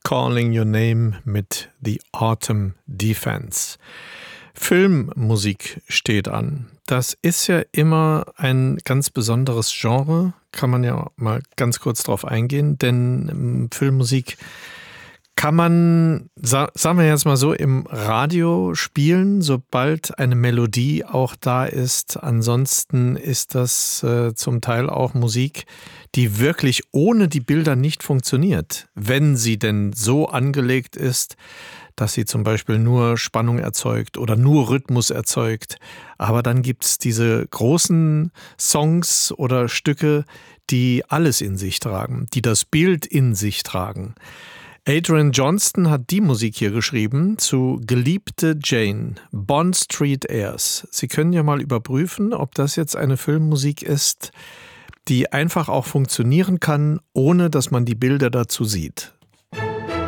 Calling Your Name mit The Autumn Defense. Filmmusik steht an. Das ist ja immer ein ganz besonderes Genre, kann man ja mal ganz kurz drauf eingehen, denn Filmmusik kann man, sagen wir jetzt mal so, im Radio spielen, sobald eine Melodie auch da ist. Ansonsten ist das zum Teil auch Musik, die wirklich ohne die Bilder nicht funktioniert, wenn sie denn so angelegt ist, dass sie zum Beispiel nur Spannung erzeugt oder nur Rhythmus erzeugt. Aber dann gibt es diese großen Songs oder Stücke, die alles in sich tragen, die das Bild in sich tragen. Adrian Johnston hat die Musik hier geschrieben zu Geliebte Jane, Bond Street Airs. Sie können ja mal überprüfen, ob das jetzt eine Filmmusik ist, die einfach auch funktionieren kann, ohne dass man die Bilder dazu sieht.